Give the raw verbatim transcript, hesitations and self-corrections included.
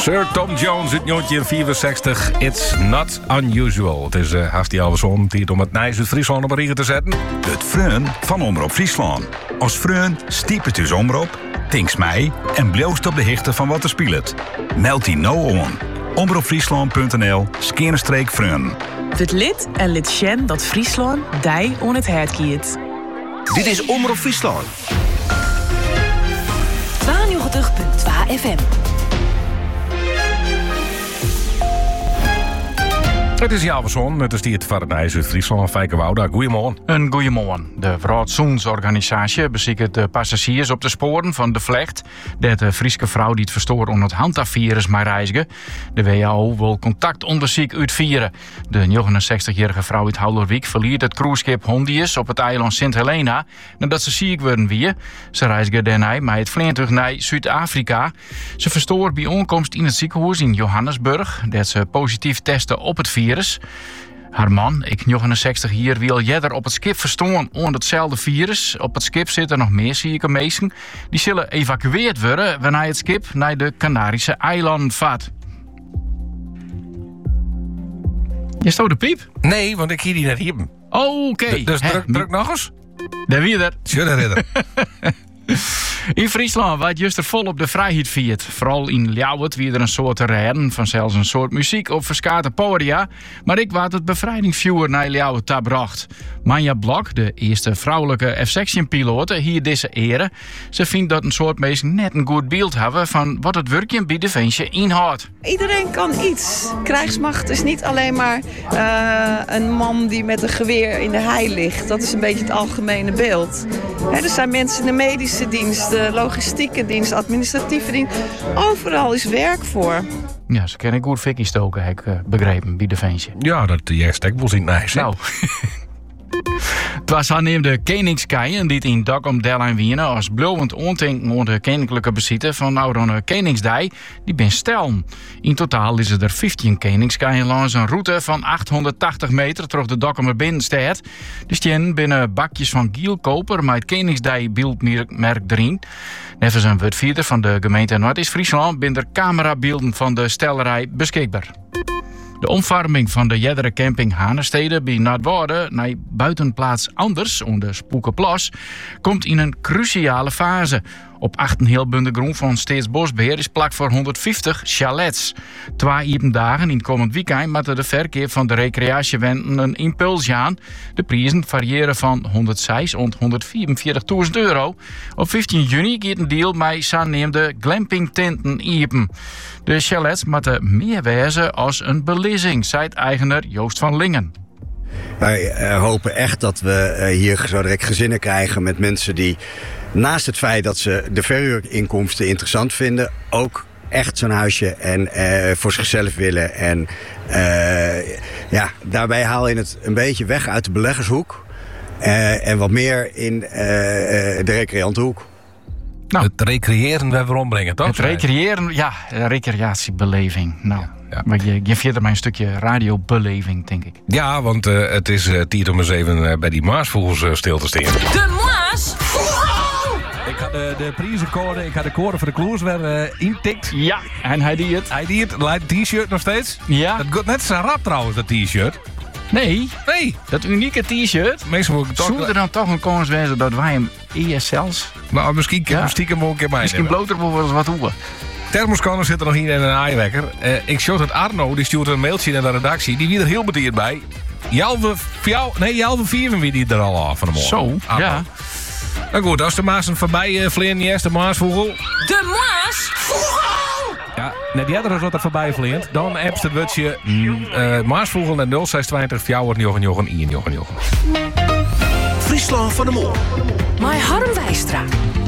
Sir Tom Jones uit negentien vierenzestig. It's not unusual. Het is uh, Hasti Alverson tijd om het Nijs uit Friesland op een riegen te zetten. Het Freun van Omroep Friesland. Als Freun stiep het dus Omroep, tinks mij en bloost op de hichte van wat er speelt. Meld die nou on. omroepfriesland punt n l skerenstreek Freun. Het lid en lid Sjen dat Friesland dij on het hert kiet. Dit is Omroep Friesland. tweeënnegentig komma twee F M. Het is Jalverson, het is die het van het Nijs uit Friesland. Fijke Wouda, goeiemorgen. Een goeiemorgen. De Vroedzoensorganisatie beziekt de passagiers op de sporen van de vlecht. De Friese vrouw die het verstoor onder het handafvirus maar reizigen. De W H O wil contactonderzoek uitvieren. De negenenzestigjarige vrouw uit Houderwijk verliet het cruiseschip Hondius op het eiland Sint Helena nadat ze ziek werden weer. Ze reizigen daarna met het vliegtuig naar Zuid-Afrika. Ze verstoor bij aankomst in het ziekenhuis in Johannesburg dat ze positief testen op het virus. Haar man, ik negenenzestig hier, wil jeder op het schip verstoren onder hetzelfde virus. Op het schip zitten nog meer zieke mensen. Die zullen evacueerd worden wanneer het schip naar de Canarische eilanden vaart. Je stoot de piep? Nee, want ik hier die net hier. Oh, oké. Okay. D- dus druk, druk nog eens. Daar weer er. Tjur, ridder. In Friesland waait juist er vol op de vrijheid viert. Vooral in Ljouwert wie er een soort rijden, van zelfs een soort muziek op verskate podia. Maar ik waard het bevrijdingsvuur naar Ljouwert daar bracht. Manja Blok, de eerste vrouwelijke F-section-pilote, hier deze ere. Ze vindt dat een soort mensen net een goed beeld hebben van wat het werkje bij Defensie inhoudt. Iedereen kan iets. Krijgsmacht is niet alleen maar uh, een man die met een geweer in de hei ligt. Dat is een beetje het algemene beeld. He, er zijn mensen in de medische dienst, de logistieke dienst, administratieve dienst. Overal is werk voor. Ja, ze kennen goed fikkie stoken, heb ik uh, begrepen, bij Defensie. Ja, dat jij stek wel zien Nijs. Nou. Het was aanneemde Koningskeien die het in Dokkum Delijn wienen als blauwend ontinken onder de koninklijke bezitten van Oudere Koningsdij. Die ben steln. In totaal is er vijftien Koningskeien langs een route van achthonderdtachtig meter terug de Dokkumer binnenstad. De stien binnen bakjes van gielkoper met het Koningsdij beeldmerk erin. Nevens een woordvoerder van de gemeente Noord-Friesland binnen er camerabeelden van de stellerij beschikbaar. De omvorming van de Jeddere camping Hanestede bij Noordwouden naar buitenplaats Anders, onder Spoekenplas, komt in een cruciale fase. Op acht heel bunde grond van Steeds Bosbeheer is plak voor honderdvijftig chalets. Twee iepen dagen in het komend weekend moeten de verkeer van de recreatiewenten een impuls aan. De prijzen variëren van honderdzes tot honderdvierenveertigduizend euro. Op vijftien juni gaat een deal met zaaneemde glampingtenten iepen. De chalets moeten meer wezen als een belizing, zei eigenaar Joost van Lingen. Wij uh, hopen echt dat we uh, hier zo direct gezinnen krijgen met mensen die naast het feit dat ze de verhuurinkomsten interessant vinden, ook echt zo'n huisje en uh, voor zichzelf willen. En uh, ja, daarbij haal je het een beetje weg uit de beleggershoek uh, en wat meer in uh, uh, de recreantenhoek. Nou, het recreëren we weer ombrengen, toch? Het recreëren, ja, recreatiebeleving. Nou, ja, ja. Maar je, je viert er maar een stukje radiobeleving, denk ik. Ja, want uh, het is uh, tijd om eens even uh, bij die Maasvogels uh, stil te staan. De Maas! Ik had de, de prijzencode, ik had de code voor de kloers weer uh, intikt. Ja, en hij die het. Hij die het, leidt het t-shirt nog steeds. Ja. Dat gaat net zo rap trouwens, dat t-shirt. Nee, nee, dat unieke t-shirt. Meestal moet ik toch... Zou er dan toch een kans wezen dat wij hem E S L's... Nou, misschien ja. stiekem wel een keer bij. Misschien bloter bijvoorbeeld wat hoeven. Thermoskanner zit er nog hier in een aaiwekker. Uh, ik showt het Arno, die stuurt een mailtje naar de redactie. Die wie er heel bediend bij. Jalve jou, nee, Jalve vier wie die er al af van de morgen. Zo, Arno. Ja. Nou goed, als de Maasen voorbij uh, vliegen, die eerste Maasvogel. De Maasvogel! Ja, net die andere wat er voorbij vliegt. Dan appst het wutje uh, Maasvogel naar nul zes twintig vier jochen jochen één jochen jochen. Friesland van de Mol. My Harm Wijstra.